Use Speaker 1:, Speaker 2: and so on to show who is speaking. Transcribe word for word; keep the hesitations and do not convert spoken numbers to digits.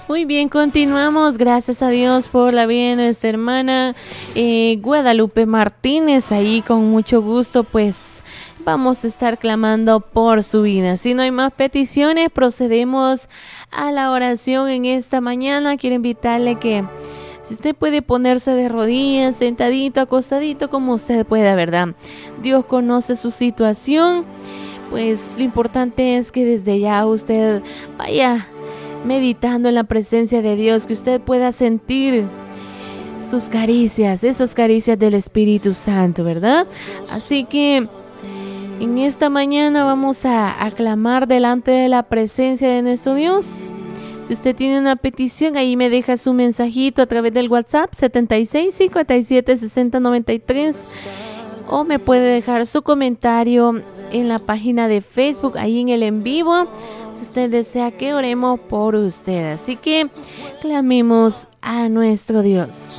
Speaker 1: Muy bien, continuamos. Gracias a Dios por la vida de nuestra hermana eh, Guadalupe Martínez. Ahí con mucho gusto pues vamos a estar clamando por su vida. Si no hay más peticiones, procedemos a la oración en esta mañana. Quiero invitarle que si usted puede ponerse de rodillas, sentadito, acostadito, como usted pueda, ¿verdad? Dios conoce su situación. Pues lo importante es que desde ya usted vaya meditando en la presencia de Dios, que usted pueda sentir sus caricias, esas caricias del Espíritu Santo, ¿verdad? Así que en esta mañana vamos a aclamar delante de la presencia de nuestro Dios. Si usted tiene una petición, ahí me deja su mensajito a través del WhatsApp setenta y seis, cincuenta y siete, sesenta, noventa y tres, o me puede dejar su comentario en la página de Facebook, ahí en el en vivo, si usted desea que oremos por usted. Así que clamemos a nuestro Dios.